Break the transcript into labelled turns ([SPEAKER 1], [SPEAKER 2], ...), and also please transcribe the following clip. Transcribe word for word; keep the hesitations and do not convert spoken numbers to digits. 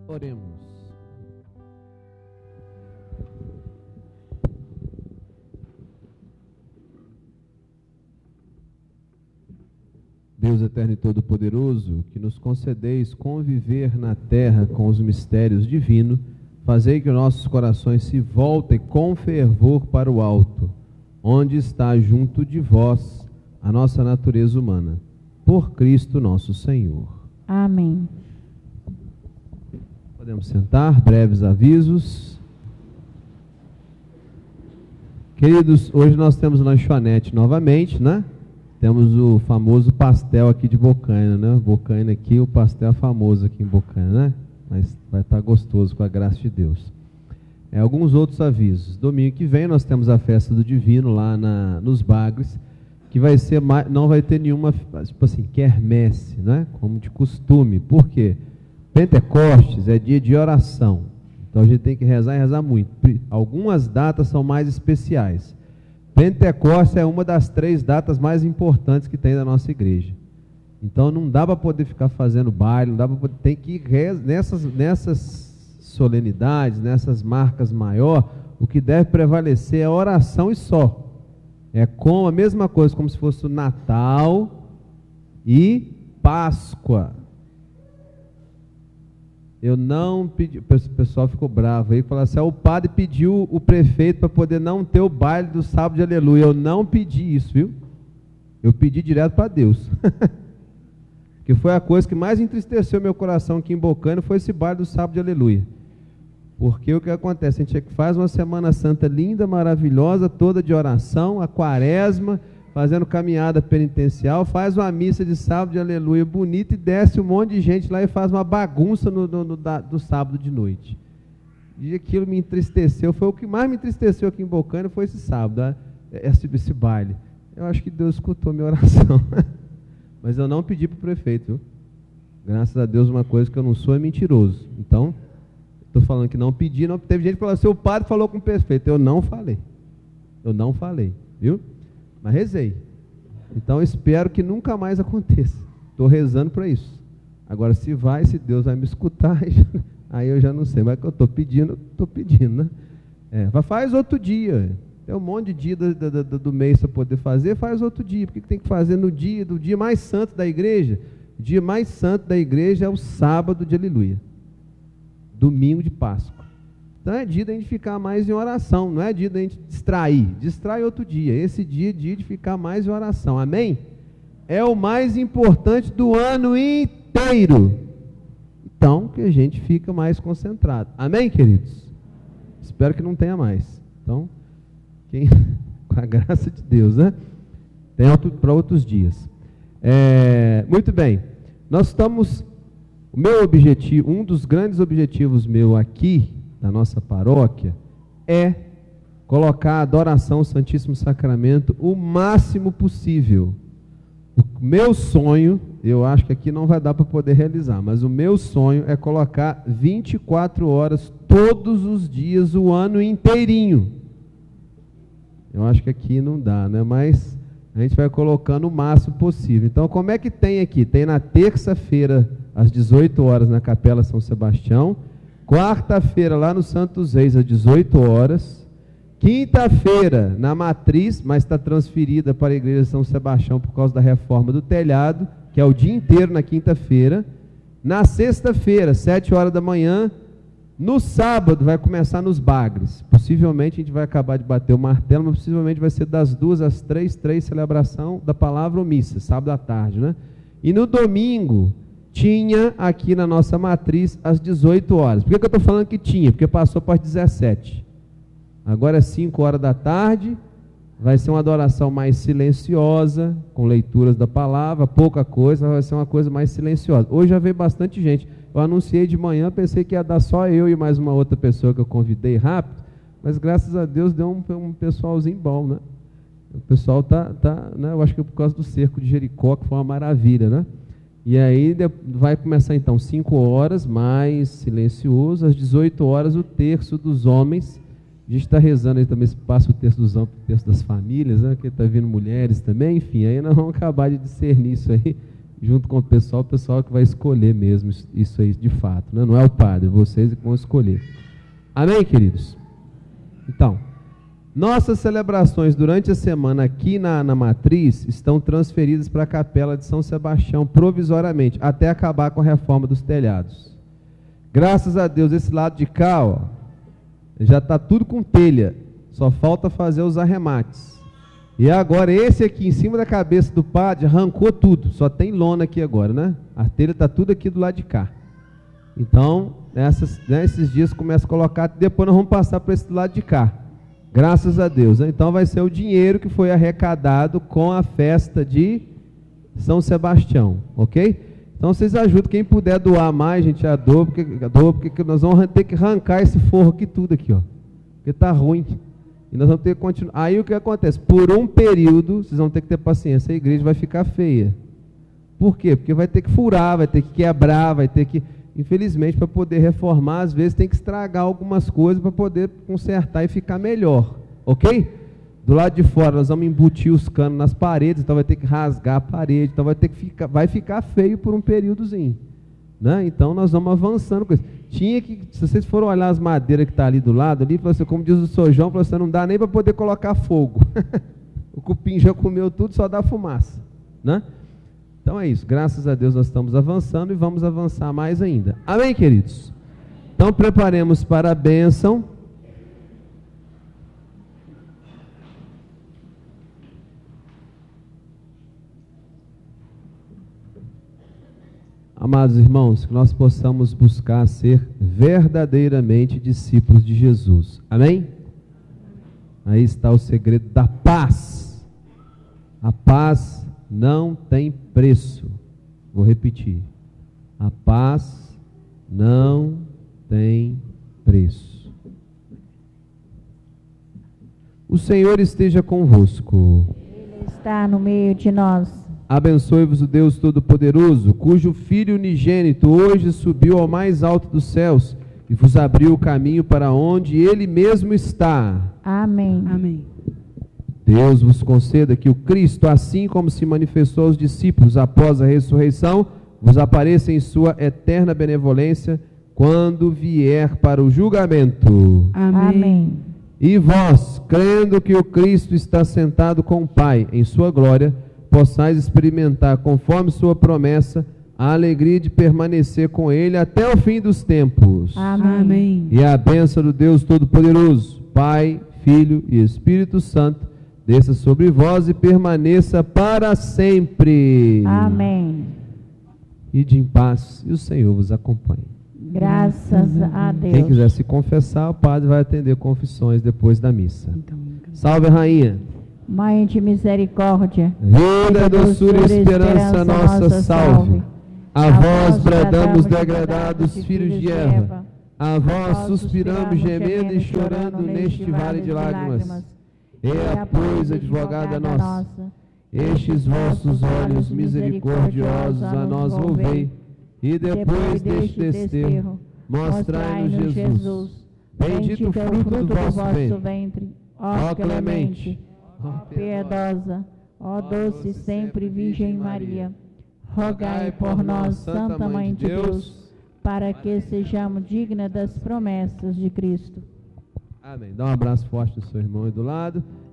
[SPEAKER 1] Oremos. Deus eterno e todo-poderoso, que nos concedeis conviver na terra com os mistérios divinos, fazei que nossos corações se voltem com fervor para o alto, onde está junto de vós a nossa natureza humana. Por Cristo nosso Senhor.
[SPEAKER 2] Amém.
[SPEAKER 1] Podemos sentar, breves avisos. Queridos, hoje nós temos lanchonete novamente, né? Temos o famoso pastel aqui de Bocaina, né? Bocaina aqui, o pastel é famoso aqui em Bocaina, né? Mas vai estar gostoso com a graça de Deus. É, alguns outros avisos. Domingo que vem nós temos a festa do Divino lá na, nos Bagres, que vai ser mais, não vai ter nenhuma, tipo assim, quermesse, né? Como de costume. Por quê? Pentecostes é dia de oração. Então a gente tem que rezar e rezar muito. Algumas datas são mais especiais. Pentecostes é uma das três datas mais importantes que tem da nossa igreja. Então não dá para poder ficar fazendo baile, não dá para poder, tem que ir rez, nessas, nessas solenidades, nessas marcas maior, o que deve prevalecer é a oração e só. É como a mesma coisa, como se fosse o Natal e Páscoa. Eu não pedi, o pessoal ficou bravo aí, falou assim, ah, o padre pediu o prefeito para poder não ter o baile do sábado de aleluia. Eu não pedi isso, viu? Eu pedi direto para Deus. Que foi a coisa que mais entristeceu meu coração aqui em Bocaina, foi esse baile do sábado de aleluia. Porque o que acontece? A gente faz uma Semana Santa linda, maravilhosa, toda de oração, a quaresma, fazendo caminhada penitencial, faz uma missa de sábado de aleluia bonita e desce um monte de gente lá e faz uma bagunça no, no, no da, do sábado de noite. E aquilo me entristeceu, foi o que mais me entristeceu aqui em Bocaina, foi esse sábado, esse, esse baile. Eu acho que Deus escutou minha oração. Mas eu não pedi para o prefeito, viu? Graças a Deus, uma coisa que eu não sou é mentiroso. Então, estou falando que não pedi, não, teve gente que falou assim, o padre falou com o prefeito. Eu não falei. Eu não falei, viu? Mas rezei. Então espero que nunca mais aconteça. Estou rezando para isso. Agora, se vai, se Deus vai me escutar, aí eu já não sei. Mas que eu estou pedindo, estou pedindo, né? É, faz outro dia. Tem um monte de dia do, do, do mês para poder fazer, faz outro dia. Por que tem que fazer no dia, do dia mais santo da igreja? O dia mais santo da igreja é o sábado de aleluia. Domingo de Páscoa. Então é dia da gente ficar mais em oração, não é dia da gente distrair. Distrai outro dia. Esse dia é dia de ficar mais em oração. Amém? É o mais importante do ano inteiro. Então, que a gente fica mais concentrado. Amém, queridos? Espero que não tenha mais. Então, quem, com a graça de Deus, né? Tem para outros dias. É, muito bem. Nós estamos... O meu objetivo, um dos grandes objetivos meu aqui, da nossa paróquia, é colocar a adoração ao Santíssimo Sacramento o máximo possível. O meu sonho, eu acho que aqui não vai dar para poder realizar, mas o meu sonho é colocar vinte e quatro horas todos os dias, o ano inteirinho. Eu acho que aqui não dá, né? Mas a gente vai colocando o máximo possível. Então, como é que tem aqui? Tem na terça-feira, às dezoito horas, na Capela São Sebastião. Quarta-feira, lá no Santos Reis, às dezoito horas. Quinta-feira, na Matriz, mas está transferida para a Igreja São Sebastião por causa da reforma do telhado, que é o dia inteiro na quinta-feira. Na sexta-feira, sete horas da manhã. No sábado, vai começar nos Bagres. Possivelmente a gente vai acabar de bater o martelo, mas possivelmente vai ser das duas às três, três, celebração da palavra ou missa, sábado à tarde, né? E no domingo, tinha aqui na nossa matriz às dezoito horas. Por que, que eu estou falando que tinha? Porque passou para as dezessete. Agora é cinco horas da tarde, vai ser uma adoração mais silenciosa, com leituras da palavra, pouca coisa, vai ser uma coisa mais silenciosa. Hoje já veio bastante gente. Eu anunciei de manhã, pensei que ia dar só eu e mais uma outra pessoa que eu convidei rápido, mas graças a Deus deu um, um pessoalzinho bom, né? O pessoal tá, tá, né? Eu acho que é por causa do cerco de Jericó, que foi uma maravilha, né? E aí vai começar então cinco horas, mais silencioso, às dezoito horas o terço dos homens. A gente está rezando aí também, se passa o terço dos homens, o terço das famílias, né? Porque está vindo mulheres também, enfim, aí nós vamos acabar de discernir isso aí junto com o pessoal, o pessoal que vai escolher mesmo isso aí de fato, né? Não é o padre, vocês que vão escolher. Amém, queridos? Então, nossas celebrações durante a semana aqui na, na Matriz estão transferidas para a Capela de São Sebastião provisoriamente, até acabar com a reforma dos telhados. Graças a Deus, esse lado de cá, ó, já está tudo com telha, só falta fazer os arremates. E agora esse aqui em cima da cabeça do padre arrancou tudo, só tem lona aqui agora, né? A telha está tudo aqui do lado de cá. Então, nessas, né, esses dias começa a colocar, depois nós vamos passar para esse lado de cá. Graças a Deus, né? Então vai ser o dinheiro que foi arrecadado com a festa de São Sebastião, ok? Então vocês ajudam, quem puder doar mais, gente, a doa, porque, a doa, porque nós vamos ter que arrancar esse forro aqui tudo aqui, ó, porque tá ruim, e nós vamos ter que continuar. Aí o que acontece? Por um período, vocês vão ter que ter paciência, a igreja vai ficar feia. Por quê? Porque vai ter que furar, vai ter que quebrar, vai ter que... Infelizmente, para poder reformar, às vezes tem que estragar algumas coisas para poder consertar e ficar melhor, ok? Do lado de fora nós vamos embutir os canos nas paredes, então vai ter que rasgar a parede, então vai ter que ficar, vai ficar feio por um períodozinho, né? Então nós vamos avançando com isso. Tinha que, se vocês forem olhar as madeiras que está ali do lado, ali, assim, como diz o senhor João, você não dá nem para poder colocar fogo. O cupim já comeu tudo, só dá fumaça, né? Então é isso, graças a Deus nós estamos avançando e vamos avançar mais ainda. Amém, queridos? Então preparemos para a bênção. Amados irmãos, que nós possamos buscar ser verdadeiramente discípulos de Jesus. Amém? Aí está o segredo da paz. A paz não tem preço. Vou repetir. A paz não tem preço. O Senhor esteja convosco.
[SPEAKER 2] Ele está no meio de nós.
[SPEAKER 1] Abençoe-vos o Deus Todo-Poderoso, cujo Filho unigênito hoje subiu ao mais alto dos céus e vos abriu o caminho para onde Ele mesmo está.
[SPEAKER 2] Amém.
[SPEAKER 3] Amém.
[SPEAKER 1] Deus vos conceda que o Cristo, assim como se manifestou aos discípulos após a ressurreição, vos apareça em sua eterna benevolência quando vier para o julgamento.
[SPEAKER 3] Amém.
[SPEAKER 2] Amém.
[SPEAKER 1] E vós, crendo que o Cristo está sentado com o Pai em sua glória, possais experimentar, conforme sua promessa, a alegria de permanecer com Ele até o fim dos tempos.
[SPEAKER 2] Amém.
[SPEAKER 3] Amém.
[SPEAKER 1] E a bênção do Deus Todo-Poderoso, Pai, Filho e Espírito Santo, desça sobre vós e permaneça para sempre.
[SPEAKER 2] Amém.
[SPEAKER 1] Ide em paz e o Senhor vos acompanhe.
[SPEAKER 2] Graças a Deus.
[SPEAKER 1] Quem quiser se confessar, o padre vai atender confissões depois da missa.
[SPEAKER 3] Então,
[SPEAKER 1] Salve, Rainha.
[SPEAKER 2] Mãe de misericórdia,
[SPEAKER 1] Vida, doçura e esperança nossa, salve. A vós bradamos degradados filhos de Eva, a vós suspiramos gemendo e chorando neste vale de lágrimas. Ea, pois, advogada nossa, estes vossos olhos misericordiosos a nós volvei, e depois deste desterro, mostrai-nos Jesus. Bendito o fruto do vosso ventre, ó clemente, ó piedosa, ó doce sempre Virgem Maria. Rogai por nós, Santa Mãe de Deus, para que sejamos dignas das promessas de Cristo. Amém. Dá um abraço forte do seu irmão aí do lado.